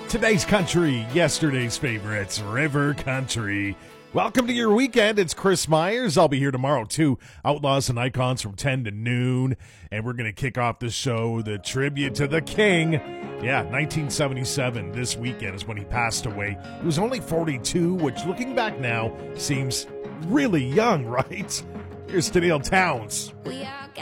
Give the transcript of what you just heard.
Today's country, yesterday's favorites, River Country. Welcome to your weekend. It's Chris Myers. I'll be here tomorrow, too. Outlaws and Icons from 10 to noon. And we're going to kick off the show with a tribute to the King. Yeah, 1977, this weekend is when he passed away. He was only 42, which looking back now seems really young, right? Here's Tennille Townes.